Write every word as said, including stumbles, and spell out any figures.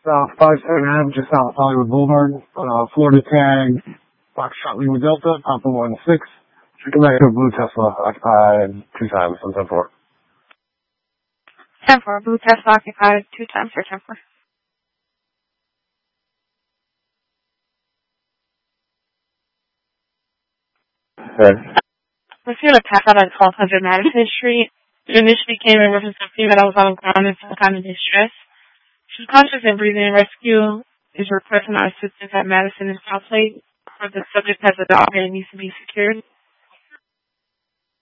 uh, five seven Ave, just south of Hollywood Boulevard, uh, Florida tag, Foxtrot Lima Delta, Papa one six. Should come back to a blue Tesla, occupied two times on ten four. ten four, blue Tesla occupied two times for ten four. Okay. We're here to pass out at twelve hundred Madison Street. It initially came in reference to a female that was on the ground in some kind of distress. She was conscious and breathing. Rescue is requesting our assistance at Madison and South Lake. For the subject has a dog and needs to be secured.